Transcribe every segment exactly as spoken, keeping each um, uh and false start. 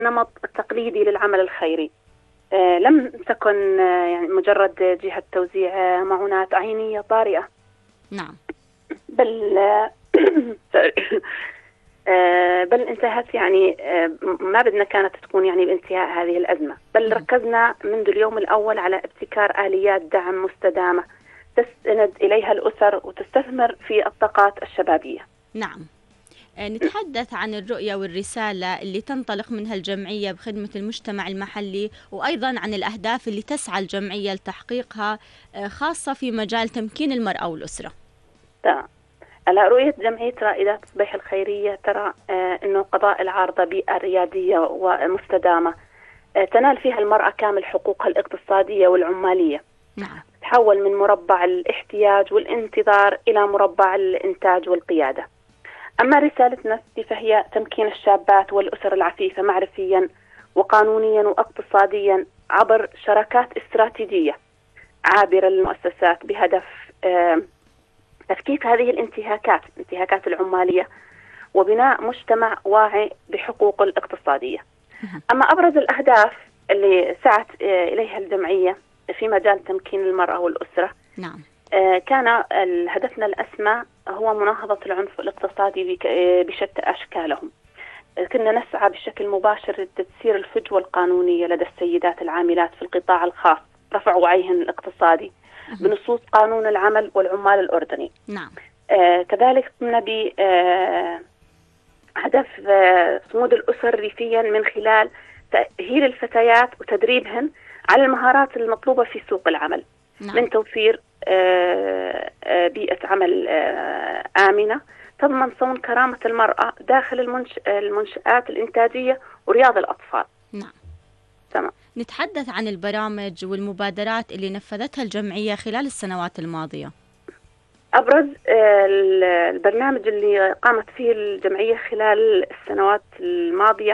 النمط التقليدي للعمل الخيري. آه، لم تكن آه، يعني مجرد جهة توزيع آه، معونات عينية طارئة. نعم. بل آه، آه، بل انتهت يعني آه، ما بدنا كانت تكون يعني بانتهاء هذه الأزمة، بل ركزنا منذ اليوم الأول على ابتكار آليات دعم مستدامة تستند إليها الأسر وتستثمر في الطاقات الشبابية. نعم. نتحدث عن الرؤية والرسالة اللي تنطلق منها الجمعية بخدمة المجتمع المحلي، وأيضا عن الأهداف اللي تسعى الجمعية لتحقيقها، خاصة في مجال تمكين المرأة والأسرة. تمام. على رؤية جمعية رائدات الصبيح الخيرية ترى آه أنه قضاء العارضة بيئة ريادية ومستدامة آه تنال فيها المرأة كامل حقوقها الاقتصادية والعمالية. نعم. تحول من مربع الاحتياج والانتظار إلى مربع الإنتاج والقيادة. أما رسالتنا فهي تمكين الشابات والأسر العفيفة معرفيا وقانونيا واقتصاديا عبر شراكات استراتيجية عابرة للمؤسسات بهدف آه تفكيك هذه الانتهاكات انتهاكات العمالية وبناء مجتمع واعي بحقوق الاقتصادية. أما أبرز الأهداف اللي سعت إليها الجمعية في مجال تمكين المرأة والأسرة، نعم. كان هدفنا الأسمى هو مناهضة العنف الاقتصادي بشتى أشكالهم. كنا نسعى بشكل مباشر لتسيير الفجوة القانونية لدى السيدات العاملات في القطاع الخاص، رفع وعيهن الاقتصادي بنصوص قانون العمل والعمال الأردني. نعم. آه كذلك قمنا ب آه هدف آه صمود الأسر ريفيا من خلال تأهيل الفتيات وتدريبهن على المهارات المطلوبة في سوق العمل. نعم. من توفير آه آه بيئة عمل آه آمنة تضمن صون كرامة المرأة داخل المنش... المنشآت الإنتاجية ورياض الأطفال. نعم. تمام. نتحدث عن البرامج والمبادرات اللي نفذتها الجمعية خلال السنوات الماضية. أبرز البرنامج اللي قامت فيه الجمعية خلال السنوات الماضية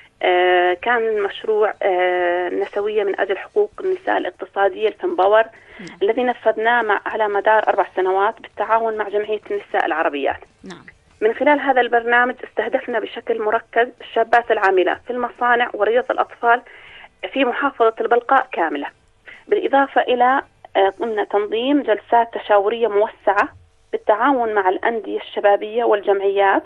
كان مشروع نسوية من أجل حقوق النساء الاقتصادية الفنباور. نعم. الذي نفذناه على مدار أربع سنوات بالتعاون مع جمعية النساء العربيات. نعم. من خلال هذا البرنامج استهدفنا بشكل مركز الشابات العاملات في المصانع ورياض الأطفال في محافظة البلقاء كاملة، بالإضافة إلى قمنا تنظيم جلسات تشاورية موسعة بالتعاون مع الأندية الشبابية والجمعيات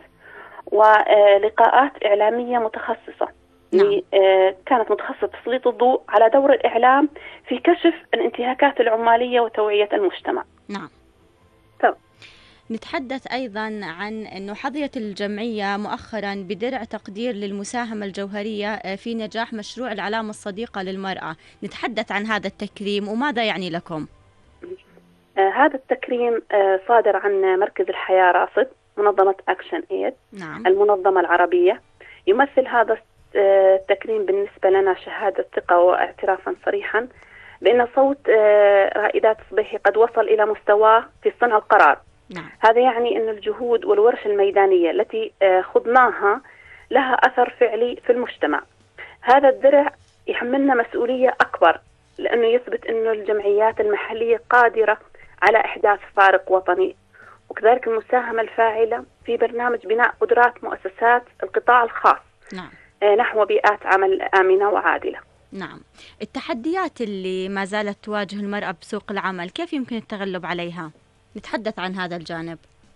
ولقاءات إعلامية متخصصة. نعم. كانت متخصصة تسليط الضوء على دور الإعلام في كشف الانتهاكات العمالية وتوعية المجتمع. نعم. طب. نتحدث أيضا عن أنه حظيت الجمعية مؤخرا بدرع تقدير للمساهمة الجوهرية في نجاح مشروع العلامة الصديقة للمرأة. نتحدث عن هذا التكريم وماذا يعني لكم؟ آه هذا التكريم آه صادر عن مركز الحياة راصد منظمة أكشن إيد. نعم. المنظمة العربية. يمثل هذا آه التكريم بالنسبة لنا شهادة ثقة واعترافا صريحا بأن صوت آه رائدات الصبيحي قد وصل إلى مستواه في صنع القرار. نعم. هذا يعني أن الجهود والورش الميدانية التي خضناها لها أثر فعلي في المجتمع. هذا الدرع يحملنا مسؤولية أكبر لأنه يثبت أن الجمعيات المحلية قادرة على إحداث فارق وطني، وكذلك المساهمة الفاعلة في برنامج بناء قدرات مؤسسات القطاع الخاص. نعم. نحو بيئات عمل آمنة وعادلة. نعم. التحديات اللي ما زالت تواجه المرأة بسوق العمل كيف يمكن التغلب عليها؟ نتحدث عن هذا الجانب.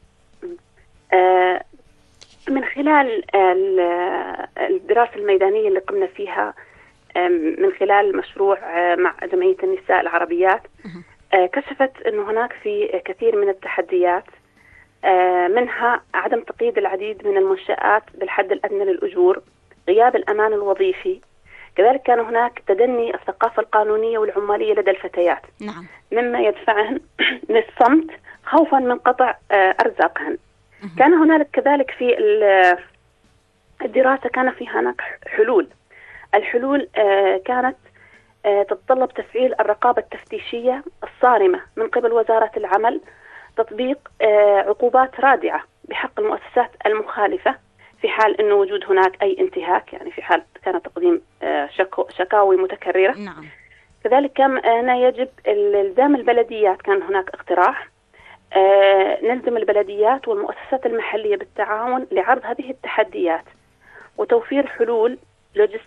آه من خلال الدراسة الميدانية اللي قمنا فيها آه من خلال مشروع آه مع جمعية النساء العربيات آه كشفت أنه هناك في كثير من التحديات، آه منها عدم تقييد العديد من المنشآت بالحد الأدنى للأجور، غياب الأمان الوظيفي، كذلك كان هناك تدني الثقافة القانونية والعمالية لدى الفتيات. نعم. مما يدفعهن للصمت خوفا من قطع أرزاقهن. كان هنالك كذلك في الدراسة كان في هناك حلول. الحلول كانت تتطلب تفعيل الرقابة التفتيشية الصارمة من قبل وزارة العمل، تطبيق عقوبات رادعة بحق المؤسسات المخالفة في حال أنه وجود هناك أي انتهاك، يعني في حال كان تقديم شكاوي متكررة. نعم. كذلك كان يجب الزام البلديات، كان هناك اقتراح آه نلزم البلديات والمؤسسات المحلية بالتعاون لعرض هذه التحديات وتوفير حلول لوجستية